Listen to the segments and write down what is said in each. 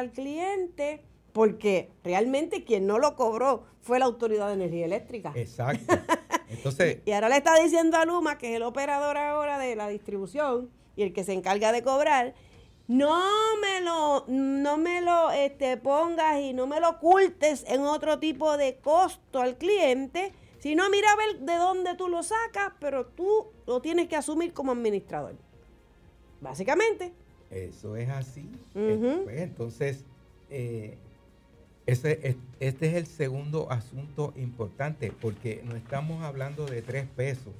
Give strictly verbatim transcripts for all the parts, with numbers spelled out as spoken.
al cliente, porque realmente quien no lo cobró fue la Autoridad de Energía Eléctrica. Exacto. Entonces, y, y ahora le está diciendo a Luma, que es el operador ahora de la distribución y el que se encarga de cobrar, no me lo, no me lo este, pongas y no me lo ocultes en otro tipo de costo al cliente, sino mira a ver de dónde tú lo sacas, pero tú lo tienes que asumir como administrador. Básicamente. Eso es así. Uh-huh. Pues, entonces, eh, ese, es, este es el segundo asunto importante, porque no estamos hablando de tres pesos.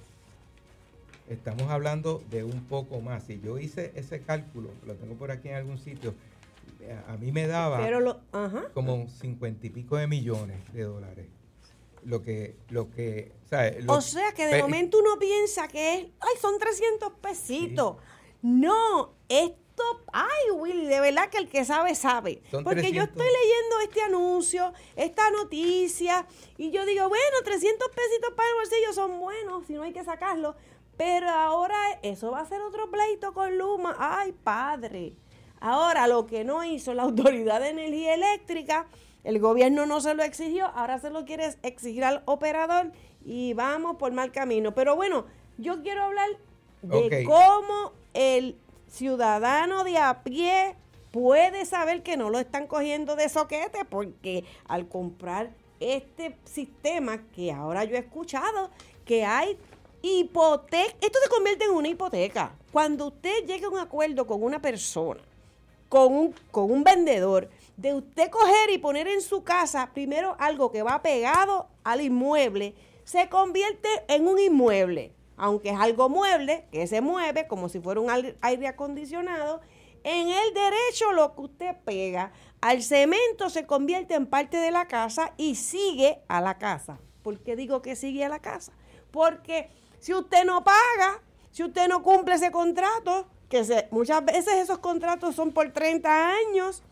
Estamos hablando de un poco más. Si yo hice ese cálculo, lo tengo por aquí en algún sitio, a, a mí me daba Pero lo, uh-huh. como cincuenta y pico de millones de dólares. Lo que, lo que, o sea, lo, o sea que de pe- momento uno piensa que es, ay, son trescientos pesitos. Sí. No, esto, ay, Willy, de verdad que el que sabe, sabe. Son Porque trescientos. yo estoy leyendo este anuncio, esta noticia, y yo digo, bueno, trescientos pesitos para el bolsillo son buenos, si no hay que sacarlos. Pero ahora eso va a ser otro pleito con Luma. Ay, padre. Ahora, lo que no hizo la Autoridad de Energía Eléctrica, el gobierno no se lo exigió, ahora se lo quiere exigir al operador y vamos por mal camino. Pero bueno, yo quiero hablar de okay. cómo el ciudadano de a pie puede saber que no lo están cogiendo de soquete, porque al comprar este sistema que ahora yo he escuchado que hay hipoteca, esto se convierte en una hipoteca. Cuando usted llega a un acuerdo con una persona, con un, con un vendedor, de usted coger y poner en su casa primero algo que va pegado al inmueble, se convierte en un inmueble, aunque es algo mueble, que se mueve como si fuera un aire acondicionado. En el derecho, lo que usted pega al cemento se convierte en parte de la casa y sigue a la casa. ¿Por qué digo que sigue a la casa? Porque si usted no paga, si usted no cumple ese contrato, que se, muchas veces esos contratos son por treinta años,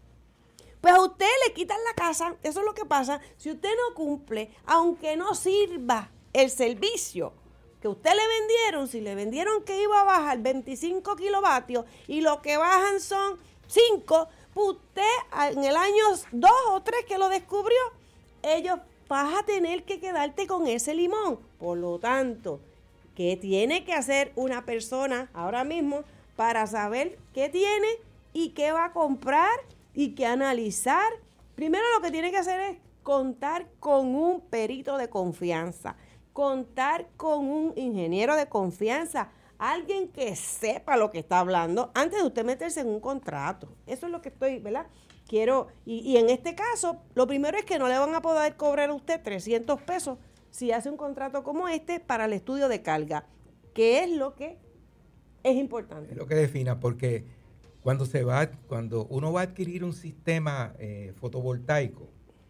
pues a usted le quitan la casa. Eso es lo que pasa. Si usted no cumple, aunque no sirva el servicio que usted le vendieron, si le vendieron que iba a bajar veinticinco kilovatios y lo que bajan son cinco, pues usted en el año dos o tres que lo descubrió, ellos vas a tener que quedarte con ese limón. Por lo tanto, ¿qué tiene que hacer una persona ahora mismo para saber qué tiene y qué va a comprar y qué analizar? Primero lo que tiene que hacer es contar con un perito de confianza, contar con un ingeniero de confianza, alguien que sepa lo que está hablando antes de usted meterse en un contrato. Eso es lo que estoy, ¿verdad? Quiero, y, y en este caso, lo primero es que no le van a poder cobrar a usted trescientos pesos si hace un contrato como este para el estudio de carga, que es lo que es importante. Es lo que defina, porque cuando se va, cuando uno va a adquirir un sistema eh, fotovoltaico,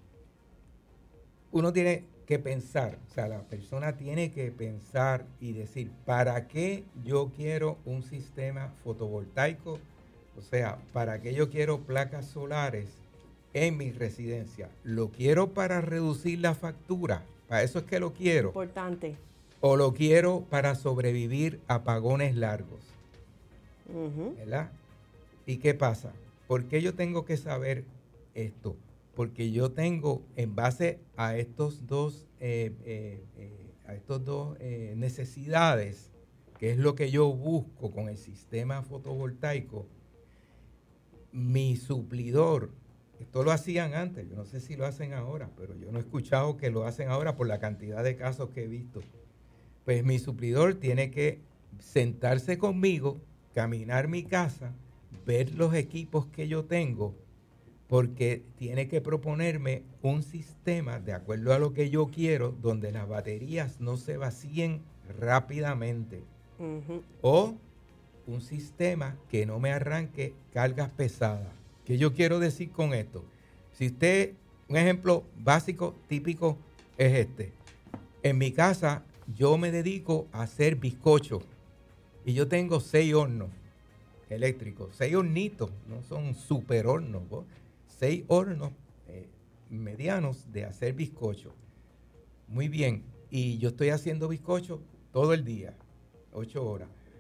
uno tiene que pensar, o sea, la persona tiene que pensar y decir, ¿para qué yo quiero un sistema fotovoltaico? O sea, ¿para qué yo quiero placas solares en mi residencia? ¿Lo quiero para reducir la factura? Para eso es que lo quiero. Importante. ¿O lo quiero para sobrevivir a apagones largos? Uh-huh. ¿Verdad? ¿Y qué pasa? ¿Por qué yo tengo que saber esto? Porque yo tengo, en base a estos dos, eh, eh, eh, a estos dos eh, necesidades, que es lo que yo busco con el sistema fotovoltaico, mi suplidor, esto lo hacían antes, yo no sé si lo hacen ahora, pero yo no he escuchado que lo hacen ahora por la cantidad de casos que he visto. Pues mi suplidor tiene que sentarse conmigo, caminar mi casa, ver los equipos que yo tengo, porque tiene que proponerme un sistema de acuerdo a lo que yo quiero, donde las baterías no se vacíen rápidamente. Uh-huh. O un sistema que no me arranque cargas pesadas. ¿Qué yo quiero decir con esto? Si usted, un ejemplo básico, típico, es este. En mi casa yo me dedico a hacer bizcocho y yo tengo seis hornos eléctricos, seis hornitos, no son super hornos, ¿no? Seis hornos eh, medianos de hacer bizcocho. Muy bien, y yo estoy haciendo bizcocho todo el día, ocho horas.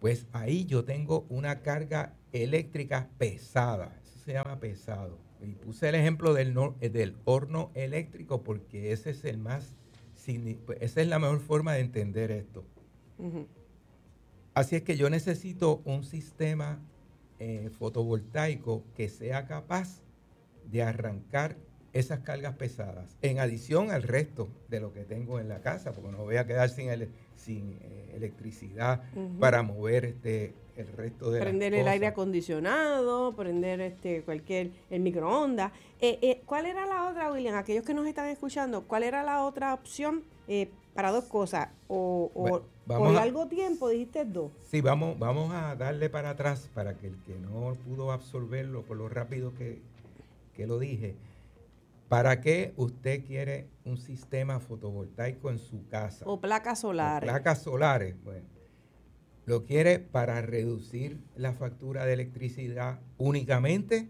pues ahí yo tengo una carga eléctrica pesada. Eso se llama pesado. Y puse el ejemplo del, no, del horno eléctrico porque ese es el más, esa es la mejor forma de entender esto. Uh-huh. Así es que yo necesito un sistema eh, fotovoltaico que sea capaz de arrancar esas cargas pesadas, en adición al resto de lo que tengo en la casa, porque no voy a quedar sin, ele- sin eh, electricidad uh-huh. para mover este el resto de prender las el cosas. aire acondicionado, prender este cualquier el microondas. Eh, eh, ¿Cuál era la otra, William? Aquellos que nos están escuchando, ¿cuál era la otra opción eh, para dos cosas? O, o bueno, por a, largo tiempo dijiste dos. Sí, vamos, vamos a darle para atrás para que el que no pudo absorberlo por lo rápido que, que lo dije. ¿Para qué usted quiere un sistema fotovoltaico en su casa? O placas solares. O placas solares, bueno. ¿Lo quiere para reducir la factura de electricidad únicamente?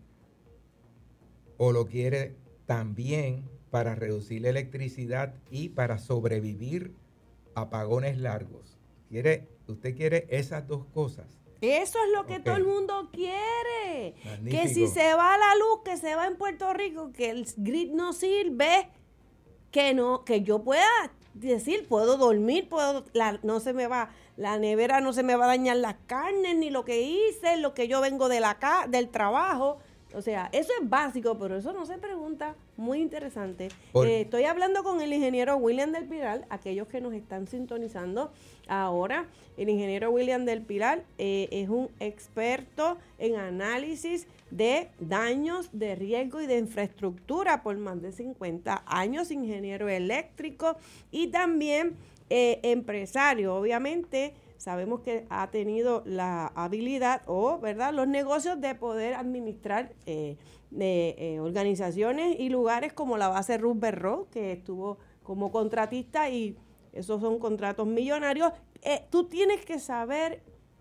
¿O lo quiere también para reducir la electricidad y para sobrevivir a apagones largos? ¿Quiere, ¿Usted quiere esas dos cosas? Eso es lo que okay. todo el mundo quiere. Magnífico. Que si se va la luz, que se va en Puerto Rico, que el grid no sirve, que no, que yo pueda decir, puedo dormir, puedo, la, no se me va, la nevera no se me va a dañar las carnes, ni lo que hice, lo que yo vengo de la ca- del trabajo. O sea, eso es básico, pero eso no se pregunta. Muy interesante. Eh, estoy hablando con el ingeniero William del Pilar, aquellos que nos están sintonizando ahora. El ingeniero William del Pilar eh, es un experto en análisis de daños, de riesgo y de infraestructura por más de cincuenta años, ingeniero eléctrico y también eh, empresario. Obviamente, sabemos que ha tenido la habilidad o, ¿verdad?, los negocios de poder administrar eh, de, eh, organizaciones y lugares como la base Roosevelt Road, que estuvo como contratista y esos son contratos millonarios. Eh, tú tienes que saber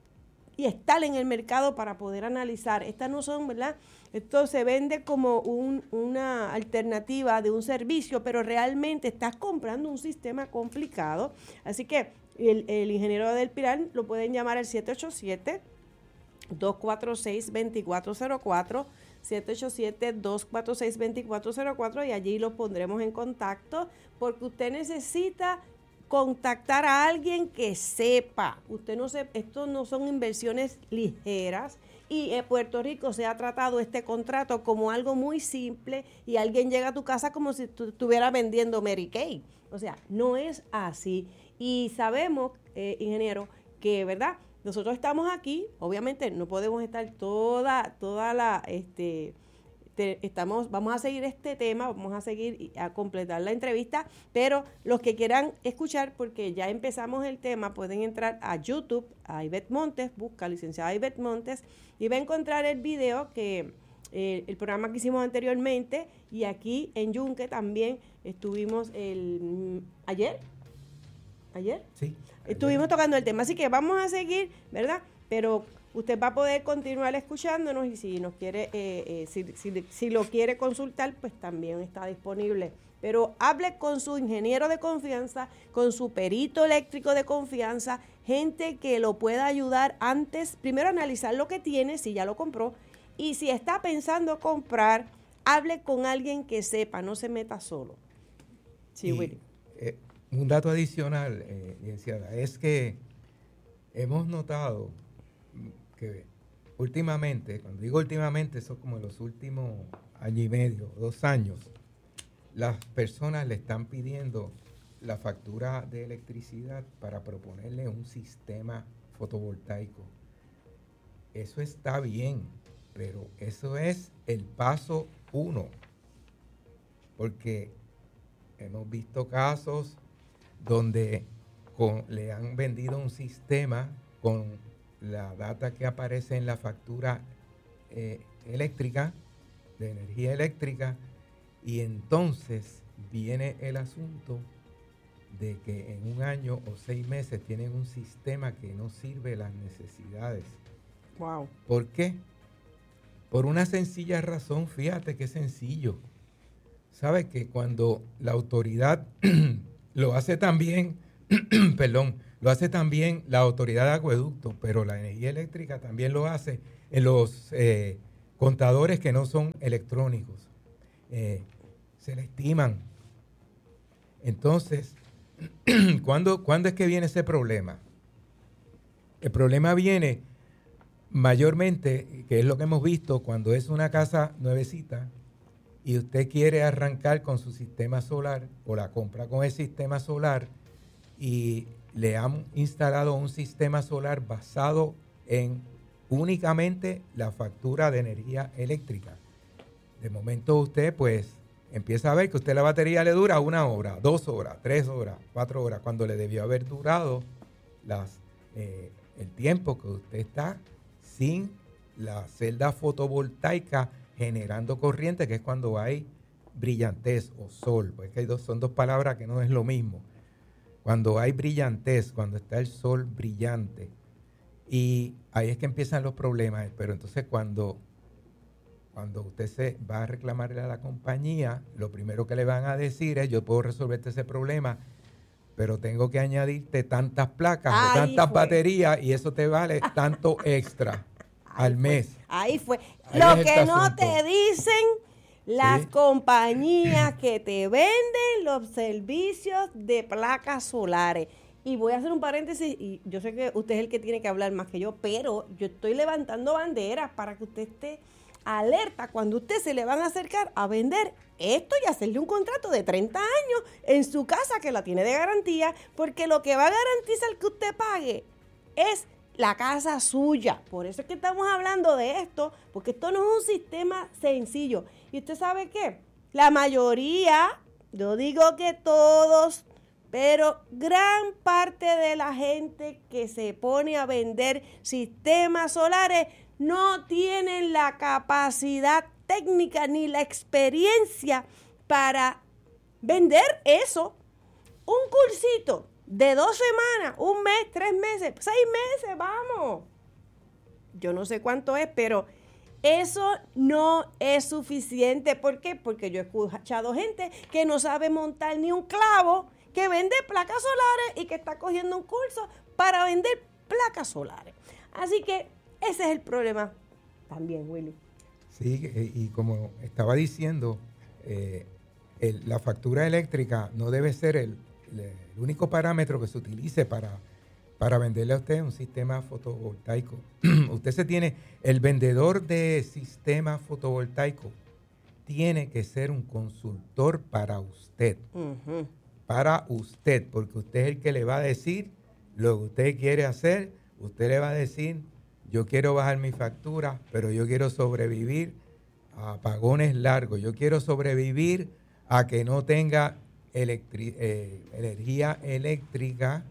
y estar en el mercado para poder analizar. Estas no son, ¿verdad? Esto se vende como un, una alternativa de un servicio, pero realmente estás comprando un sistema complicado. Así que el, el ingeniero del Pilar lo pueden llamar al siete ocho siete, dos cuatro seis, dos cuatro cero cuatro, siete ocho siete, dos cuatro seis, dos cuatro cero cuatro y allí lo pondremos en contacto porque usted necesita contactar a alguien que sepa. Usted no se, esto no son inversiones ligeras y en Puerto Rico se ha tratado este contrato como algo muy simple y alguien llega a tu casa como si tú estuvieras vendiendo Mary Kay. O sea, no es así. Y sabemos, eh, ingeniero, que, ¿verdad?, nosotros estamos aquí, obviamente no podemos estar toda, toda la, este, te, estamos, vamos a seguir este tema, vamos a seguir a completar la entrevista, pero los que quieran escuchar, porque ya empezamos el tema, pueden entrar a YouTube, a Ivette Montes, busca licenciada Ivette Montes, y va a encontrar el video que, eh, el programa que hicimos anteriormente, y aquí en Yunque también estuvimos el, ayer, ¿Ayer? Sí. Estuvimos tocando el tema, así que vamos a seguir, ¿verdad? Pero usted va a poder continuar escuchándonos y si nos quiere, eh, eh, si, si, si lo quiere consultar, pues también está disponible. Pero hable con su ingeniero de confianza, con su perito eléctrico de confianza, gente que lo pueda ayudar antes, primero analizar lo que tiene, si ya lo compró, y si está pensando comprar, hable con alguien que sepa, no se meta solo. Sí, Willy. Eh, Un dato adicional, eh, licenciada, es que hemos notado que últimamente, cuando digo últimamente, eso como en los últimos año y medio, dos años, las personas le están pidiendo la factura de electricidad para proponerle un sistema fotovoltaico. Eso está bien, pero eso es el paso uno, porque hemos visto casos donde con, le han vendido un sistema con la data que aparece en la factura eh, eléctrica, de energía eléctrica, y entonces viene el asunto de que en un año o seis meses tienen un sistema que no sirve las necesidades. Wow. ¿Por qué? Por una sencilla razón, fíjate qué sencillo. ¿Sabes que cuando la autoridad lo hace tan bien, perdón, lo hace también la Autoridad de Acueducto, pero la energía eléctrica también lo hace en los eh, contadores que no son electrónicos. Eh, se le estiman. Entonces, ¿cuándo, ¿cuándo es que viene ese problema? El problema viene mayormente, que es lo que hemos visto, cuando es una casa nuevecita y usted quiere arrancar con su sistema solar o la compra con el sistema solar y le han instalado un sistema solar basado en únicamente la factura de energía eléctrica. De momento usted pues empieza a ver que a usted la batería le dura una hora, dos horas, tres horas, cuatro horas, cuando le debió haber durado las, eh, el tiempo que usted está sin la celda fotovoltaica generando corriente, que es cuando hay brillantez o sol, porque hay dos, son dos palabras que no es lo mismo. Cuando hay brillantez, cuando está el sol brillante, y ahí es que empiezan los problemas. Pero entonces cuando, cuando usted se va a reclamarle a la compañía, lo primero que le van a decir es: yo puedo resolverte ese problema, pero tengo que añadirte tantas placas Ahí o tantas fue. baterías y eso te vale tanto extra al mes. Ahí fue. Ahí Lo es que este no asunto. te dicen las Sí. compañías que te venden los servicios de placas solares. Y voy a hacer un paréntesis, y yo sé que usted es el que tiene que hablar más que yo, pero yo estoy levantando banderas para que usted esté alerta cuando usted se le van a acercar a vender esto y hacerle un contrato de treinta años en su casa que la tiene de garantía, porque lo que va a garantizar que usted pague es la casa suya. Por eso es que estamos hablando de esto, porque esto no es un sistema sencillo. ¿Y usted sabe qué? La mayoría, yo digo que todos, pero gran parte de la gente que se pone a vender sistemas solares no tienen la capacidad técnica ni la experiencia para vender eso. Un cursito de dos semanas, un mes, tres meses, seis meses, vamos. Yo no sé cuánto es, pero eso no es suficiente. ¿Por qué? Porque yo he escuchado gente que no sabe montar ni un clavo, que vende placas solares y que está cogiendo un curso para vender placas solares. Así que ese es el problema también, Willy. Sí, y como estaba diciendo, eh, el, la factura eléctrica no debe ser el, el único parámetro que se utilice para, para venderle a usted un sistema fotovoltaico. Usted se tiene, el vendedor de sistemas fotovoltaicos tiene que ser un consultor para usted. Uh-huh. Para usted, porque usted es el que le va a decir lo que usted quiere hacer. Usted le va a decir: yo quiero bajar mi factura, pero yo quiero sobrevivir a apagones largos. Yo quiero sobrevivir a que no tenga electri- eh, energía eléctrica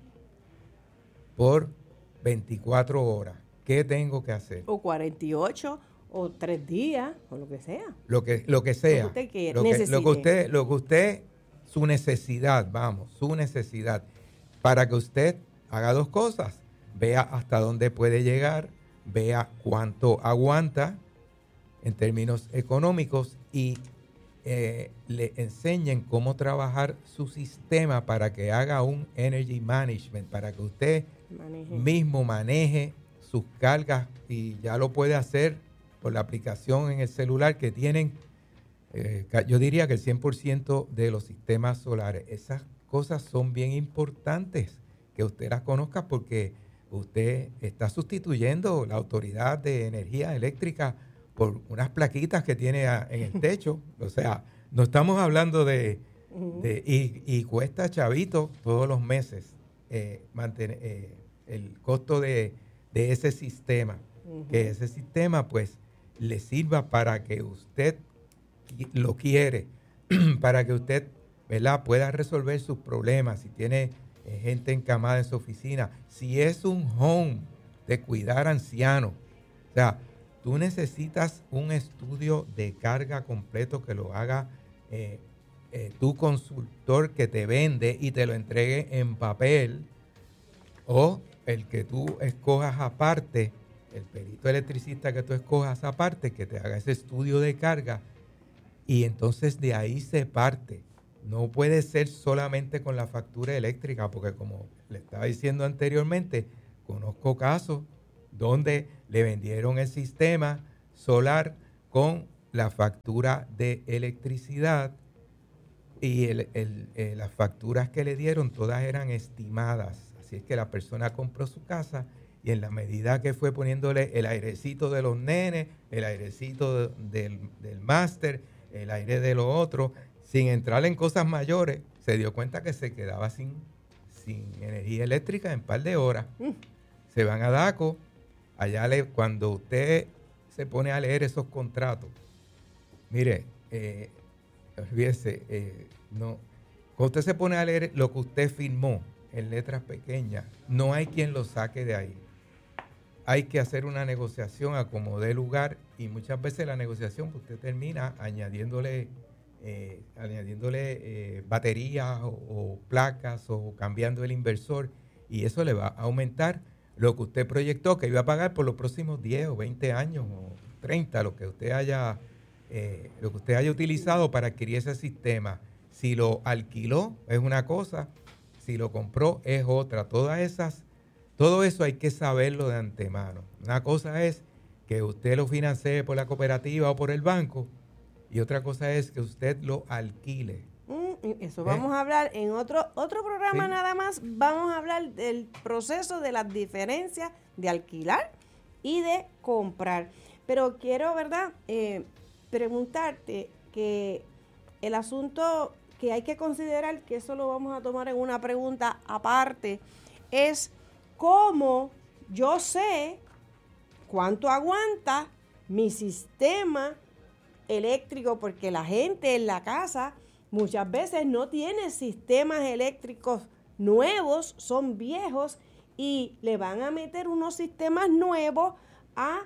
por veinticuatro horas. ¿Qué tengo que hacer? O cuarenta y ocho, o tres días, o lo que sea. Lo que, lo que sea. Lo que usted quiera, lo, que, necesite. lo que usted, lo que usted, su necesidad, vamos, su necesidad. Para que usted haga dos cosas. Vea hasta dónde puede llegar, vea cuánto aguanta en términos económicos y eh, le enseñen cómo trabajar su sistema para que haga un energy management, para que usted maneje. mismo maneje sus cargas, y ya lo puede hacer por la aplicación en el celular que tienen, eh, yo diría que el cien por ciento de los sistemas solares. Esas cosas son bien importantes que usted las conozca, porque usted está sustituyendo la Autoridad de Energía Eléctrica por unas plaquitas que tiene a, en el techo. O sea, no estamos hablando de... de y, y cuesta chavito todos los meses eh, mantener eh, el costo de, de ese sistema. Uh-huh. Que ese sistema pues le sirva para que usted lo quiere, para que usted, ¿verdad?, pueda resolver sus problemas. Si tiene eh, gente encamada en su oficina, si es un home de cuidar ancianos, o sea, tú necesitas un estudio de carga completo que lo haga eh, eh, tu consultor que te vende y te lo entregue en papel, o el que tú escojas aparte, el perito electricista que tú escojas aparte, que te haga ese estudio de carga, y entonces de ahí se parte. no puede ser solamente con la factura eléctrica, porque como le estaba diciendo anteriormente, conozco casos donde le vendieron el sistema solar con la factura de electricidad y el, el, eh, las facturas que le dieron todas eran estimadas. Así es que la persona compró su casa y en la medida que fue poniéndole el airecito de los nenes, el airecito de, del, del máster, el aire de lo otro, sin entrar en cosas mayores, se dio cuenta que se quedaba sin, sin energía eléctrica en un par de horas. Mm. Se van a DACO, allá le, cuando usted se pone a leer esos contratos, mire, eh, olvídese, eh, no, cuando usted se pone a leer lo que usted firmó en letras pequeñas, no hay quien lo saque de ahí. Hay que hacer una negociación a como dé lugar y muchas veces la negociación usted termina añadiéndole eh, añadiéndole eh, baterías o, o placas o cambiando el inversor y eso le va a aumentar lo que usted proyectó que iba a pagar por los próximos diez o veinte años o treinta, lo que usted haya eh, lo que usted haya utilizado para adquirir ese sistema. Si lo alquiló es una cosa, si lo compró es otra. Todas esas Todo eso hay que saberlo de antemano. Una cosa es que usted lo financie por la cooperativa o por el banco y otra cosa es que usted lo alquile. Mm, eso vamos ¿Eh? a hablar en otro otro programa. ¿Sí? Nada más. Vamos a hablar del proceso de las diferencias de alquilar y de comprar. Pero quiero, ¿verdad?, eh, preguntarte que el asunto que hay que considerar, que eso lo vamos a tomar en una pregunta aparte, es cómo yo sé cuánto aguanta mi sistema eléctrico, porque la gente en la casa muchas veces no tiene sistemas eléctricos nuevos, son viejos y le van a meter unos sistemas nuevos a,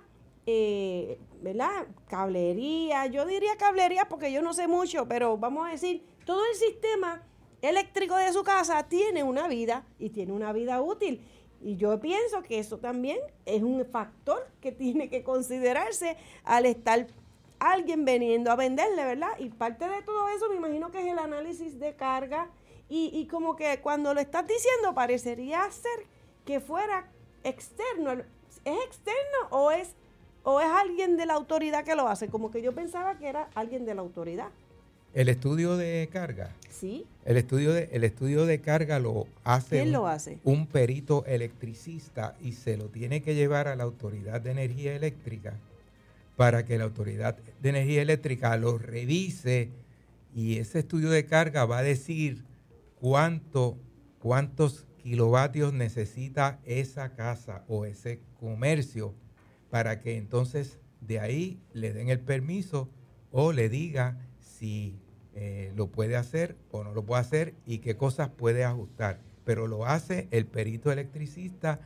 eh, ¿verdad?, cablería. Yo diría cablería porque yo no sé mucho, pero vamos a decir, todo el sistema eléctrico de su casa tiene una vida y tiene una vida útil. Y yo pienso que eso también es un factor que tiene que considerarse al estar alguien veniendo a venderle, ¿verdad? Y parte de todo eso me imagino que es el análisis de carga y, y como que cuando lo estás diciendo parecería ser que fuera externo. ¿Es externo o es, o es alguien de la autoridad que lo hace? Como que yo pensaba que era alguien de la autoridad. El estudio de carga. Sí. El estudio de, el estudio de carga lo hace, ¿Quién un, lo hace? un perito electricista y se lo tiene que llevar a la Autoridad de Energía Eléctrica para que la Autoridad de Energía Eléctrica lo revise y ese estudio de carga va a decir cuánto, cuántos kilovatios necesita esa casa o ese comercio para que entonces de ahí le den el permiso o le diga si Eh, lo puede hacer o no lo puede hacer y qué cosas puede ajustar. Pero lo hace el perito electricista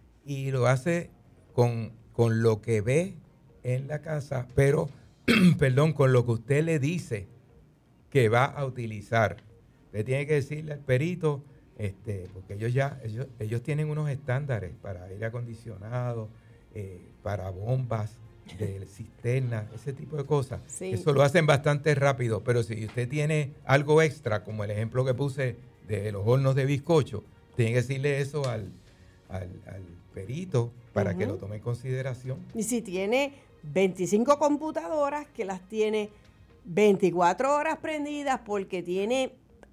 y lo hace con, con lo que ve en la casa, pero, perdón, con lo que usted le dice que va a utilizar. Usted tiene que decirle al perito, este, porque ellos ya, ellos, ellos tienen unos estándares para aire acondicionado, eh, para bombas de cisterna, ese tipo de cosas. Sí. Eso lo hacen bastante rápido, pero si usted tiene algo extra, como el ejemplo que puse de los hornos de bizcocho, tiene que decirle eso al, al, al perito para uh-huh. que lo tome en consideración. Y si tiene veinticinco computadoras que las tiene veinticuatro horas prendidas porque tiene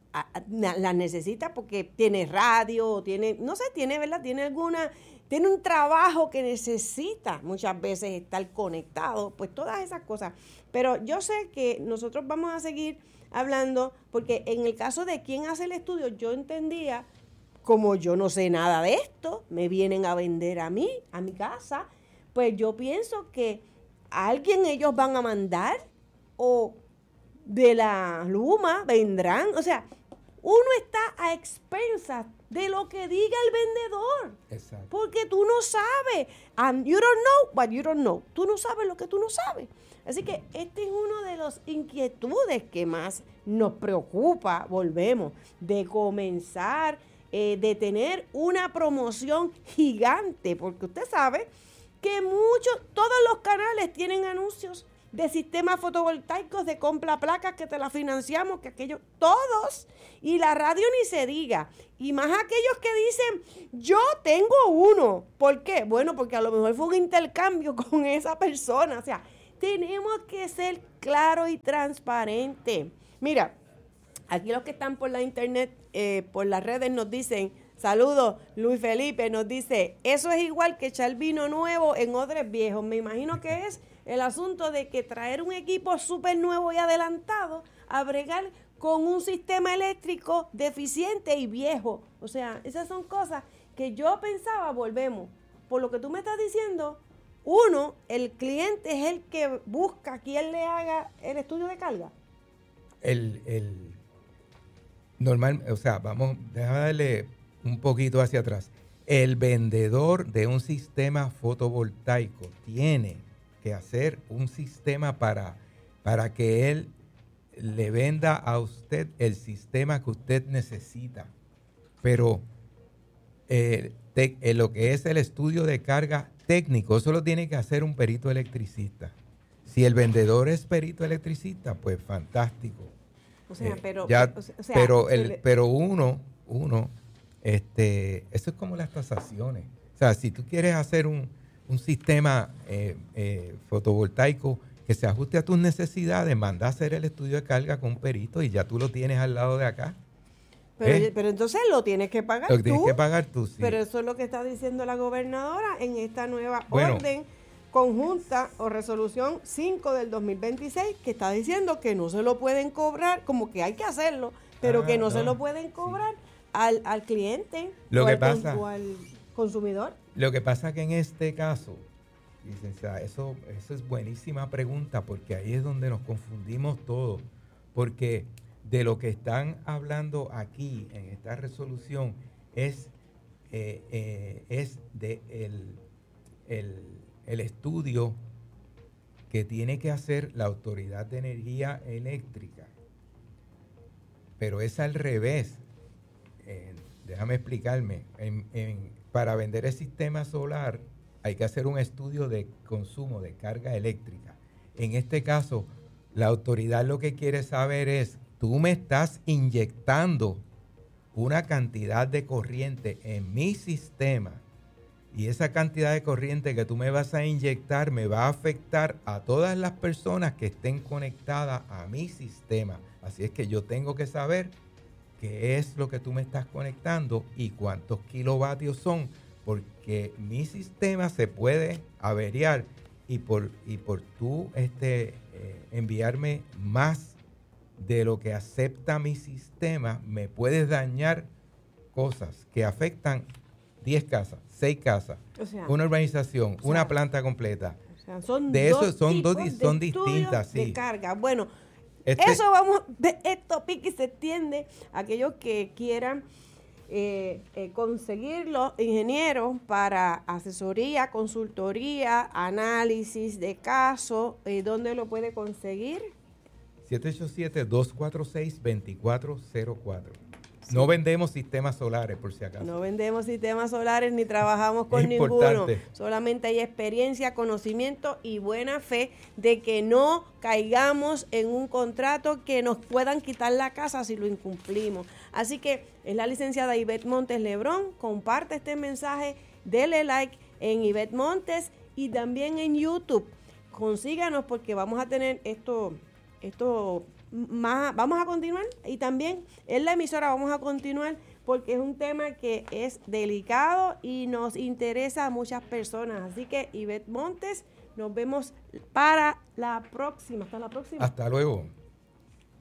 las necesita porque tiene radio, tiene, no sé, tiene, ¿verdad? Tiene alguna tiene un trabajo que necesita muchas veces estar conectado, pues todas esas cosas. Pero yo sé que nosotros vamos a seguir hablando, porque en el caso de quién hace el estudio, yo entendía, como yo no sé nada de esto, me vienen a vender a mí, a mi casa, pues yo pienso que a alguien ellos van a mandar, o de la Luma vendrán, o sea, uno está a expensas de lo que diga el vendedor. Exacto. Porque tú no sabes. And you don't know what you don't know. Tú no sabes lo que tú no sabes. Así que este es uno de las inquietudes que más nos preocupa, volvemos, de comenzar, eh, de tener una promoción gigante. Porque usted sabe que muchos, todos los canales tienen anuncios de sistemas fotovoltaicos, de compra placas que te las financiamos, que aquellos, todos, y la radio ni se diga. Y más aquellos que dicen, yo tengo uno. ¿Por qué? Bueno, porque a lo mejor fue un intercambio con esa persona. O sea, tenemos que ser claros y transparentes. Mira, aquí los que están por la internet, eh, por las redes nos dicen, saludos, Luis Felipe nos dice, eso es igual que echar vino nuevo en odres viejos. Me imagino que es el asunto de que traer un equipo súper nuevo y adelantado a bregar con un sistema eléctrico deficiente y viejo. O sea, esas son cosas que yo pensaba, volvemos. Por lo que tú me estás diciendo, uno, el cliente es el que busca quién le haga el estudio de carga. El, el normal, o sea, vamos, déjame darle un poquito hacia atrás. El vendedor de un sistema fotovoltaico tiene que hacer un sistema para, para que él le venda a usted el sistema que usted necesita. Pero eh, te, eh, lo que es el estudio de carga técnico, eso lo tiene que hacer un perito electricista. Si el vendedor es perito electricista, pues fantástico. O sea, eh, pero, ya, o sea, pero, el, le... pero uno, uno, este, eso es como las tasaciones. O sea, si tú quieres hacer un un sistema eh, eh, fotovoltaico que se ajuste a tus necesidades, manda a hacer el estudio de carga con un perito y ya tú lo tienes al lado de acá. Pero, ¿Eh? pero entonces lo tienes que pagar lo tú. Lo tienes que pagar tú, sí. Pero eso es lo que está diciendo la gobernadora en esta nueva bueno, orden conjunta o resolución cinco del dos mil veintiséis, que está diciendo que no se lo pueden cobrar, como que hay que hacerlo, pero ah, que no, no se lo pueden cobrar sí. al, al cliente lo o, que al, pasa, o al consumidor. Lo que pasa que en este caso, licenciada, eso, eso es buenísima pregunta, porque ahí es donde nos confundimos todos, porque de lo que están hablando aquí en esta resolución es, eh, eh, es de el, el, el estudio que tiene que hacer la Autoridad de Energía Eléctrica, pero es al revés. Eh, déjame explicarme. En, en, para vender el sistema solar hay que hacer un estudio de consumo de carga eléctrica. En este caso, la autoridad lo que quiere saber es, tú me estás inyectando una cantidad de corriente en mi sistema y esa cantidad de corriente que tú me vas a inyectar me va a afectar a todas las personas que estén conectadas a mi sistema. Así es que yo tengo que saber qué es lo que tú me estás conectando y cuántos kilovatios son, porque mi sistema se puede averiar y por, y por tú este, eh, enviarme más de lo que acepta mi sistema, me puedes dañar cosas que afectan diez casas, seis casas, o sea, una urbanización, o sea, una planta completa. O sea, son de dos eso son dos tipos son de distintas, sí. De carga. Bueno, este, eso vamos, esto pique y se extiende a aquellos que quieran eh, eh, conseguir los ingenieros para asesoría, consultoría, análisis de casos. Eh, ¿Dónde lo puede conseguir? siete ocho siete, dos cuatro seis, dos cuatro cero cuatro. Sí. No vendemos sistemas solares, por si acaso. No vendemos sistemas solares ni trabajamos con es ninguno. Importante. Solamente hay experiencia, conocimiento y buena fe de que no caigamos en un contrato que nos puedan quitar la casa si lo incumplimos. Así que es la licenciada Ivette Montes Lebrón. Comparte este mensaje, dele like en Ivette Montes y también en YouTube. Consíganos porque vamos a tener esto... Esto más, vamos a continuar y también en la emisora vamos a continuar porque es un tema que es delicado y nos interesa a muchas personas. Así que Ivette Montes, nos vemos para la próxima. Hasta la próxima. Hasta luego.